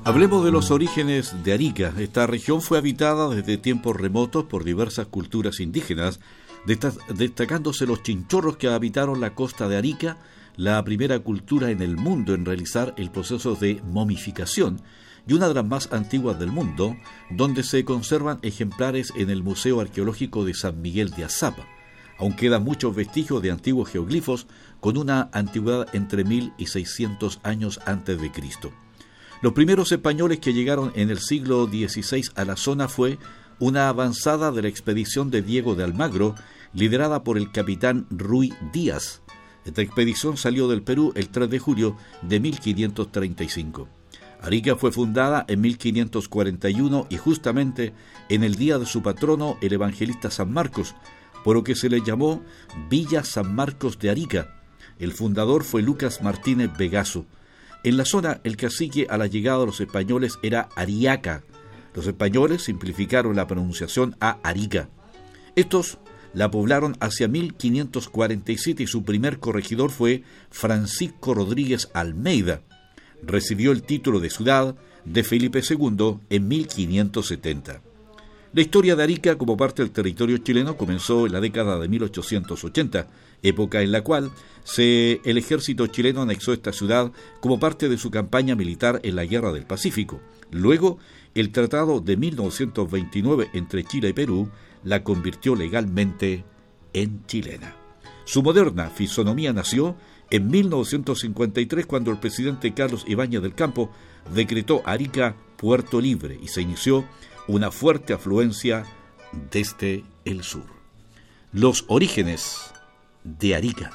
Hablemos de los orígenes de Arica. Esta región fue habitada desde tiempos remotos por diversas culturas indígenas, destacándose los chinchorros que habitaron la costa de Arica, la primera cultura en el mundo en realizar el proceso de momificación y una de las más antiguas del mundo, donde se conservan ejemplares en el Museo Arqueológico de San Miguel de Azapa. Aún quedan muchos vestigios de antiguos geoglifos con una antigüedad entre 1000 y 600 años antes de Cristo. Los primeros españoles que llegaron en el siglo XVI a la zona fue una avanzada de la expedición de Diego de Almagro, liderada por el capitán Ruy Díaz. Esta expedición salió del Perú el 3 de julio de 1535. Arica fue fundada en 1541 y justamente en el día de su patrono, el evangelista San Marcos, por lo que se le llamó Villa San Marcos de Arica. El fundador fue Lucas Martínez Vegaso. En la zona, el cacique a la llegada de los españoles era Ariaca. Los españoles simplificaron la pronunciación a Arica. Estos la poblaron hacia 1547 y su primer corregidor fue Francisco Rodríguez Almeida. Recibió el título de ciudad de Felipe II en 1570. La historia de Arica como parte del territorio chileno comenzó en la década de 1880, época en la cual el ejército chileno anexó esta ciudad como parte de su campaña militar en la Guerra del Pacífico. Luego, el Tratado de 1929 entre Chile y Perú la convirtió legalmente en chilena. Su moderna fisonomía nació en 1953 cuando el presidente Carlos Ibáñez del Campo decretó Arica puerto libre y se inició una fuerte afluencia desde el sur. Los orígenes de Arica.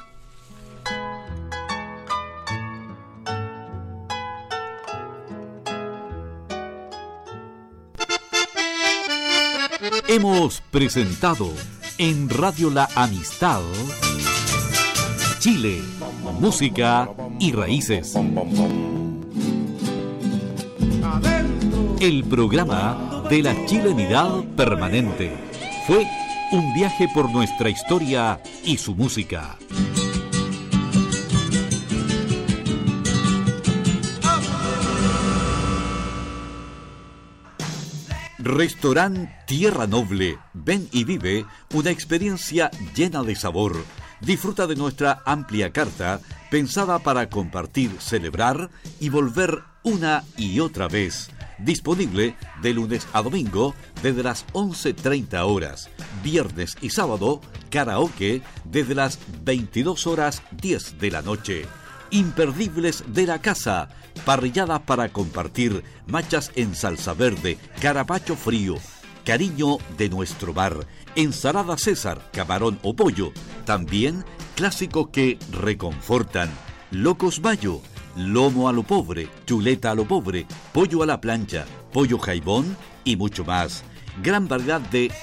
Hemos presentado en Radio La Amistad Chile, música y raíces. El programa de la chilenidad permanente. Fue un viaje por nuestra historia y su música. Restaurant Tierra Noble. Ven y vive una experiencia llena de sabor. Disfruta de nuestra amplia carta pensada para compartir, celebrar y volver una y otra vez. Disponible de lunes a domingo desde las 11:30 horas. Viernes y sábado, karaoke desde las 22:10 de la noche. Imperdibles de la casa, parrilladas para compartir, machas en salsa verde, carapacho frío, cariño de nuestro bar, ensalada César, camarón o pollo, también clásicos que reconfortan, locos mayo, lomo a lo pobre, chuleta a lo pobre, pollo a la plancha, pollo jaibón y mucho más. Gran variedad de